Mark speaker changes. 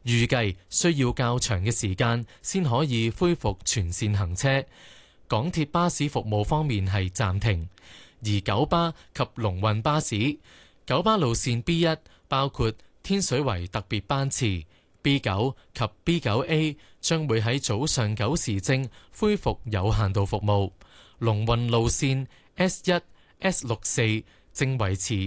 Speaker 1: 預計需要較長嘅時間先可以恢復全線行車。港鐵巴士服務方面係暫停，而九巴及龍運巴士，九巴路線 B1 包括天水圍特別班次 B9 及 B9A 將會喺早上9時正恢復有限度服務。龍運路線 S1、S64 正維持